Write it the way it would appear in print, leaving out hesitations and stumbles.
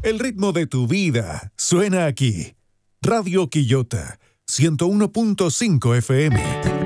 El ritmo de tu vida suena aquí. Radio Quillota, 101.5 FM.